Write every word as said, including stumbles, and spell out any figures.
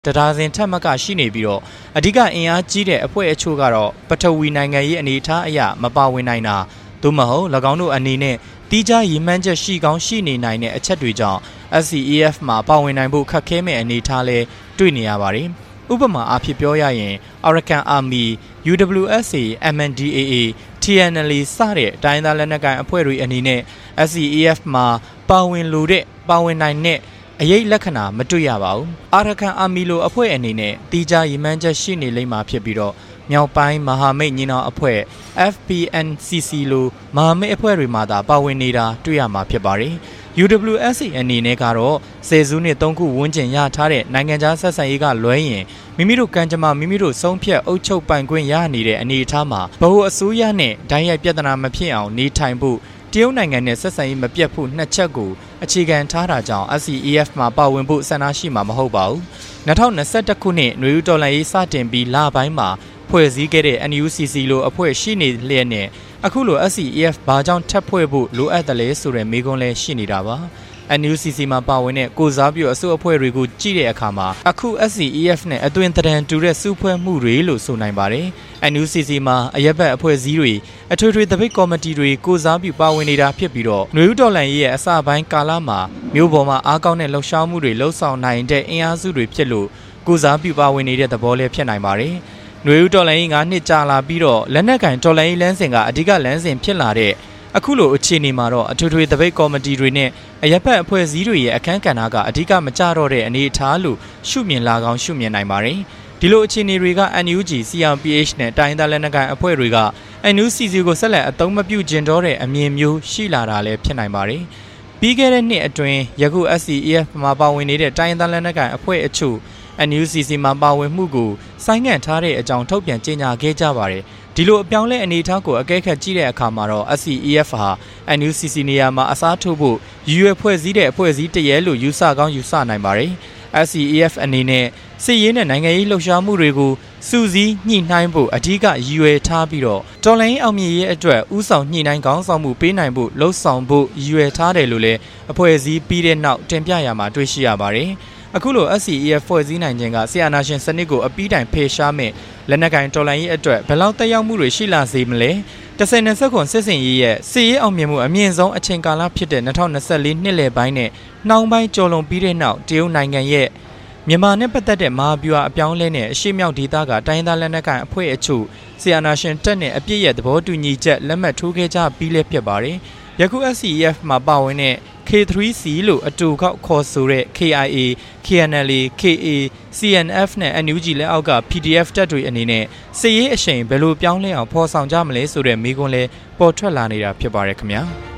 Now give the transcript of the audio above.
တရားစဉ်ထက်မှတ်ကရှိနေပြီးတော့အဓိကအင်အားကြီးတဲ့အဖွဲအချို့ကတော့ပထဝီနိုင်ငံရေးအနေအထားအရမပါဝင်နိုင်တာသို့မဟုတ်၎င်းတို့အနေနဲ့တီးခြားရည်မှန်းချက်ရှိကောင်းရှိနေနိုင်တဲ့အချက်တွေကြောင့် S C A F မှာပါဝင်နိုင်ဖို့ခက်ခဲမဲ့အနေအထားလဲတွေ့နေရပါတယ်ဥပမာအားဖြင့်ပြောရရင် Arakan Army, U W S A, M N D A A, T N L A စတဲ့တိုင်းသားလက်နက်ကိုင်အဖွဲ့တွေအနေနဲ့ S C A F မှာပါဝင်လို့တဲ့ပါဝင်နိုင်တဲ့အရေးလက္ခဏာမတွေ့ရပါဘူး။ Arakan Army လိုအဖွဲ့အနေနဲ့တီးခြားရည်မှန်းချက်ရှိနေလိမ့်မှာဖြစ်ပြီးတော့မြောက်ပိုင်းမဟာမိတ်ညီနောင်အဖွဲ့ F P N C C လိုမဟာမိတ်အဖွဲ့တွေမှာသာပါဝင်နေတာတွေ့ရမှာဖြစ်ပါတယ်။ U W S A အနေနဲ့ကတော့ဆယ်စုနှစ်သုံးခုဝန်းကျင်ရထားတဲ့နိုင်ငံခြားဆက်ဆံရေးကလွဲရင်မိမိတို့ကံကြမ္မာမိမိတို့ဆုံးဖြတ်အုပ်ချုပ်ပိုင်ခွင့်ရနေတဲ့အနေအထားမှာဗဟိုအစိုးရနဲ့ဓာတ်ရိုက်ပြဿနာမဖြစ်အောင်နေထိုင်ဖို့တရုတ်နိုင်ငံနဲ့ဆက်ဆံရေးမပြတ်ဖို့နှစ်ချက်ကိုအခြေခံထားတာကြောင့် S C A F မှာပါဝင်ဖို့ဆန္ဒရှိမှာမဟုတ်ပါဘူး။၂၀၂၁ခုနှစ်နွေဦးတော်လှန်ရေးစတင်ပြီးလပိုင်းမှာဖွဲ့စည်းခဲ့တဲ့ N U C C လိုအဖွဲ့ရှိနေလျက်နဲ့အခုလို S C A F ဘာကြောင့်ထပ်ဖွဲ့ဖို့လိုအပ်တယ်လဲဆိုတဲ့မေးခွန်းလည်းရှိနေတာပါ။ N U C C မှာပါဝင်တဲ့ကိုစားပြုအစိုးအဖွဲ့တွေကိုကြည့်တဲ့အခါမှာအခု S C A F နဲ့အသွင်သဏ္ဍာန်တူတဲ့စုဖွဲ့မှုတွေလို့ဆိုနိုင်ပါတယ်။ N U C C မှာအရက်ဘက်အဖွဲ့အစည်းတွေအထွေထွေတပိတ်ကော်မတီတွေကိုစားပြုပါဝင်နေတာဖြစ်ပြီးတော့နွေဦးတော်လှန်ရေးရဲ့အစပိုင်းကာလမှာမြို့ပေါ်မှာအားကောင်းတဲ့လှုပ်ရှားမှုတွေလှုပ်ဆောင်နိုင်တဲ့အင်အားစုတွေဖြစ်လို့ကိုစားပြုပါဝင်နေတဲ့သဘောလည်းဖြစ်နိုင်ပါတယ်။နွေဦးတော်လှန်ရေးငါးနှစ်ကြာလာပြီးတော့လက်နက်ကင်တော်လှန်ရေးလမ်းစဉ်ကအဓိကလမ်းစဉ်ဖြစ်လာတဲ့အခုလိုအခြေအနေမှာတော့အထွေထွေတပိတ်ကော်မတီတွေနဲ့အရက်ဖက်အဖွဲ့အစည်းတွေရဲ့အခမ်းကဏ္ဍကအဓိကမကျတော့တဲ့အနေအထားလို့ရှုမြင်လာကောင်းရှုမြင်နိုင်ပါတယ်။ဒီလိုအခြေအနေတွေက N U G, C R P H နဲ့တိုင်းသားလက်နက်ကိုင်အဖွဲ့တွေက N U C C ကိုဆက်လက်အသုံးမပြုကျင်တော့တဲ့အမြင်မျိုးရှိလာတာလည်းဖြစ်နိုင်ပါတယ်။ပြီးခဲ့တဲ့နှစ်အတွင်းယခု S C A F မှာပါဝင်နေတဲ့တိုင်းသားလက်နက်ကိုင်အဖွဲ့အချို့N U C C မှာပါဝင်မှုကိုဆိုင်းငံ့ထားတဲ့အကြောင်းထုတ်ပြန်ကြေညာခဲ့ကြပါတယ်။ဒီလိုအပြောင်းလဲအနေအထားကိုအကဲခတ်ကြည့်တဲ့အခါမှာတော့ S C A F ဟာ N U C C နေရာမှာအစားထိုးဖို့ရည်ရွယ်ဖွဲ့စည်းတဲ့အဖွဲ့အစည်းတရဲလို့ယူဆကောင်းယူဆနိုင်ပါတယ်။ S C A F အနေနဲ့စစ်ရေးနဲ့နိုင်ငံရေးလှုပ်ရှားမှုတွေကိုစူးစီးညှိနှိုင်းဖို့အဓိကရည်ရွယ်ထားပြီးတော့တော်လှန်ရေးအောင်မြင်ရေးအတွက်ဥဆောင်ညှိနှိုင်းကောင်းဆောင်မှုပေးနိုင်ဖို့လှုံ့ဆော်ဖို့ရည်ရွယ်ထားတယ်လို့လည်းအဖွဲ့အစည်းပြီးတဲ့နောက်တင်ပြရမှာတွေ့ရှိရပါတယ်။အခုလို S C A F ဖွဲ့စည်းနိုင်ခြင်းကဆီယနာရှင်စနစ်ကိုအပြီးတိုင်ဖယ်ရှားမဲ့လက်နက်ကင်တော်လှန်ရေးအတွက်ဘယ်လောက်တက်ရောက်မှုတွေရှိလာစေမလဲ။တစ်ဆယ်နှစ်ဆက်ခွန်စစ်စင်ရေးရဲ့စစ်ရေးအောင်မြင်မှုအမြင့်ဆုံးအချိန်ကာလဖြစ်တဲ့၂၀၂၄နှစ်လယ်ပိုင်းနဲ့နှောင်းပိုင်းကျော်လွန်ပြီးတဲ့နောက်တရုတ်နိုင်ငံရဲ့မြန်မာနဲ့ပတ်သက်တဲ့မဟာဗျူဟာအပြောင်းလဲနဲ့အရှိမြောက်ဒေသကတိုင်းသားလက်နက်ကိုင်အဖွဲ့အချို့ဆီယနာရှင်တက်နဲ့အပြည့်ရဲ့သဘောတူညီချက်လက်မှတ်ထိုးခဲ့ကြပြီးလည်းဖြစ်ပါတယ်။ယခု S C A F မှာပါဝင်တဲ့K three C လို့အတူကောက်ခေါ်ဆိုတဲ့ K I A, K N L A, K A, C N F နဲ့ N U G လက်အောက်က P D F တပ်တွေအနေနဲ့စစ်ရေးအရှိန်ဘယ်လိုပြောင်းလဲအောင်ဖော်ဆောင်ကြမလဲဆိုတဲ့မေးခွန်းလဲပေါ်ထွက်လာနေတာဖြစ်ပါတယ်ခင်ဗျာ။